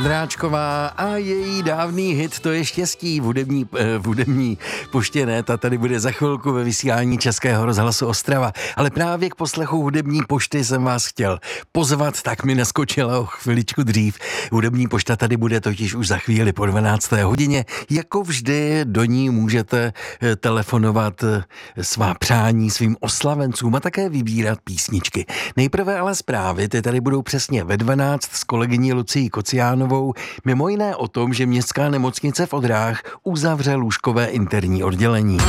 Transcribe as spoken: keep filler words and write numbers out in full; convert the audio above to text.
Dráčková a její dávný hit To je štěstí v hudební, eh, v hudební poště ne, ta tady bude za chvilku ve vysílání Českého rozhlasu Ostrava. Ale právě k poslechu hudební pošty jsem vás chtěl pozvat, tak mi naskočila o chviličku dřív. Hudební pošta tady bude totiž už za chvíli po dvanácté hodině. Jako vždy do ní můžete eh, telefonovat eh, svá přání svým oslavencům a také vybírat písničky. Nejprve ale zprávy, ty tady budou přesně ve dvanáct s kolegyní Lucií Kociánovou. Mimo jiné o tom, že městská nemocnice v Odrách uzavře lůžkové interní oddělení.